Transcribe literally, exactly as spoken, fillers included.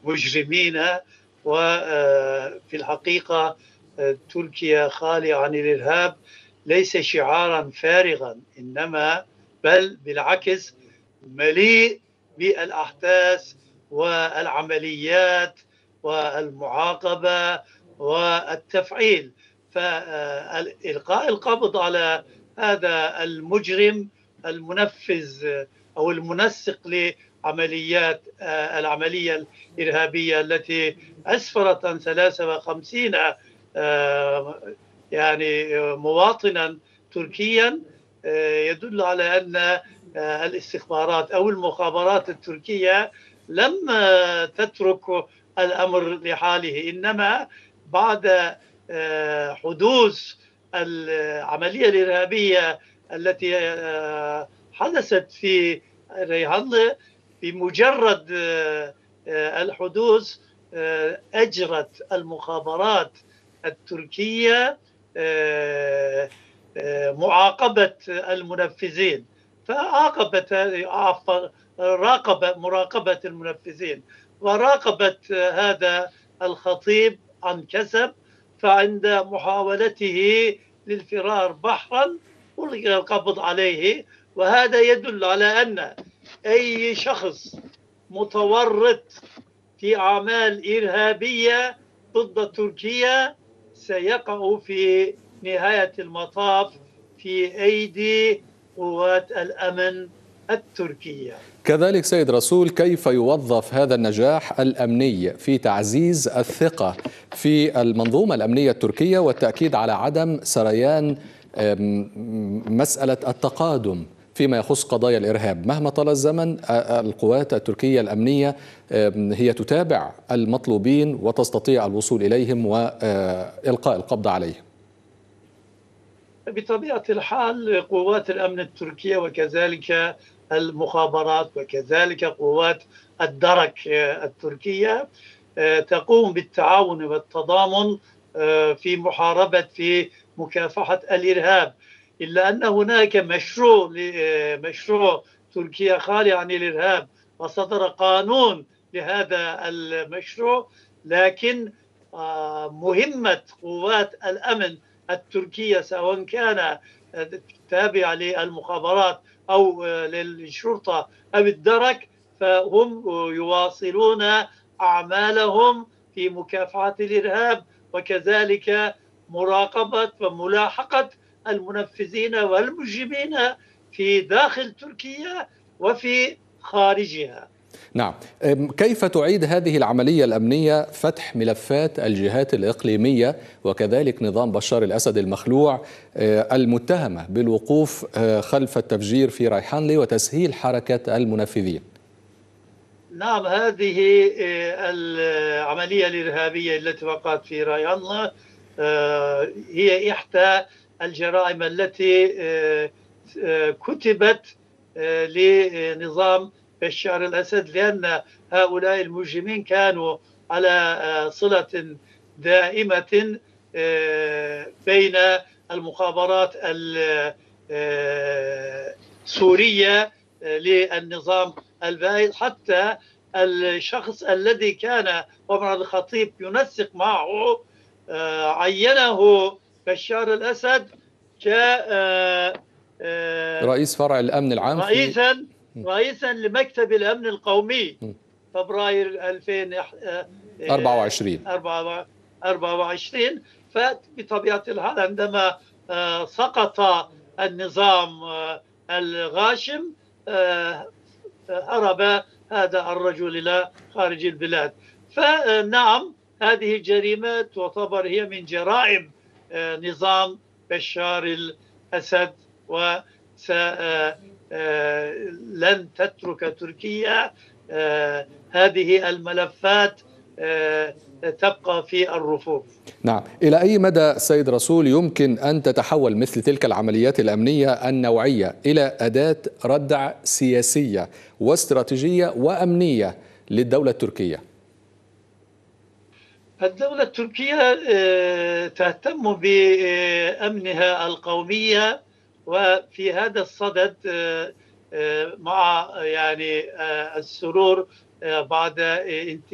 مجرمين. وفي الحقيقة تركيا خالية عن الإرهاب ليس شعارا فارغا، إنما بل بالعكس مليء بالأحداث والعمليات والمعاقبة والتفعيل. فإلقاء القبض على هذا المجرم المنفذ أو المنسق لعمليات العملية الإرهابية التي أسفرت عن ثلاثة وخمسين يعني مواطنا تركيا، يدل على أن الاستخبارات أو المخابرات التركية لم تترك الأمر لحاله، إنما بعد حدوث العملية الإرهابية التي حدثت في ريهانlı بمجرد الحدوث أجرت المخابرات التركية معاقبة المنفذين، فعاقبت راقب مراقبة المنفذين وراقبت هذا الخطيب عن كسب. فعند محاولته للفرار بحرا ألقي القبض عليه، وهذا يدل على أن أي شخص متورط في أعمال إرهابية ضد تركيا سيقع في نهاية المطاف في أيدي قوات الأمن التركية. كذلك سيد رسول، كيف يوظف هذا النجاح الأمني في تعزيز الثقة في المنظومة الأمنية التركية والتأكيد على عدم سريان مسألة التقادم فيما يخص قضايا الإرهاب؟ مهما طال الزمن القوات التركية الأمنية هي تتابع المطلوبين وتستطيع الوصول إليهم وإلقاء القبض عليهم. بطبيعة الحال قوات الأمن التركية وكذلك المخابرات وكذلك قوات الدرك التركية تقوم بالتعاون والتضامن في محاربة في مكافحة الإرهاب، إلا أن هناك مشروع مشروع تركيا خالي عن الإرهاب وصدر قانون لهذا المشروع، لكن مهمة قوات الأمن التركية سواء كان تابعة للمخابرات أو للشرطة أو الدرك فهم يواصلون أعمالهم في مكافحة الإرهاب وكذلك مراقبة وملاحقة المنفذين والمجرمين في داخل تركيا وفي خارجها. نعم، كيف تعيد هذه العملية الأمنية فتح ملفات الجهات الإقليمية وكذلك نظام بشار الأسد المخلوع المتهمة بالوقوف خلف التفجير في ريحانلي وتسهيل حركة المنفذين؟ نعم، هذه العملية الإرهابية التي وقعت في ريحانلي هي إحدى الجرائم التي كتبت لنظام بشار الأسد، لأن هؤلاء المجرمين كانوا على صلة دائمة بين المخابرات السورية للنظام البائد، حتى الشخص الذي كان عمر الخطيب ينسق معه عينه بشار الأسد رئيس فرع الأمن العام رئيسا رئيسا لمكتب الأمن القومي فبراير ألفين وأربعة وعشرين. فبطبيعة الحال عندما سقط النظام الغاشم هرب هذا الرجل إلى خارج البلاد. فنعم، هذه الجريمة تعتبر هي من جرائم نظام بشار الأسد، و لن تترك تركيا هذه الملفات تبقى في الرفوف. نعم، إلى أي مدى سيد رسول يمكن أن تتحول مثل تلك العمليات الأمنية النوعية إلى أداة ردع سياسية واستراتيجية وأمنية للدولة التركية؟ الدولة التركية تهتم بأمنها القومية، وفي هذا الصدد مع يعني السرور بعد